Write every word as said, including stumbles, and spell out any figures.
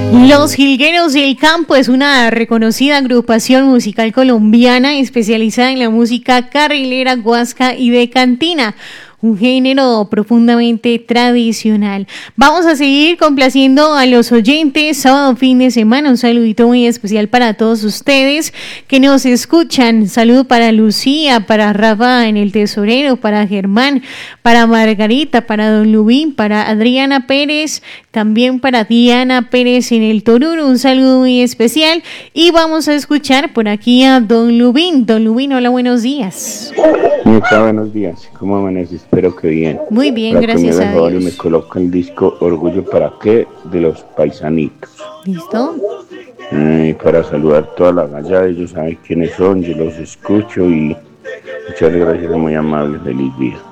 Los Jilgueros del Campo es una reconocida agrupación musical colombiana especializada en la música carrilera, guasca y de cantina. Un género profundamente tradicional. Vamos a seguir complaciendo a los oyentes sábado, fin de semana. Un saludito muy especial para todos ustedes que nos escuchan. Saludo para Lucía, para Rafa en el Tesorero, para Germán, para Margarita, para Don Lubín, para Adriana Pérez, también para Diana Pérez en el Toruro. Un saludo muy especial. Y vamos a escuchar por aquí a Don Lubín. Don Lubín, hola, buenos días. Mica, buenos días. ¿Cómo amaneces? Espero que bien. Muy bien, para gracias a Dios. Me coloca el disco Orgullo para qué de los Paisanitos. ¿Listo? Y para saludar toda la gallada, ellos saben quiénes son, yo los escucho y muchas gracias, muy amable, feliz día.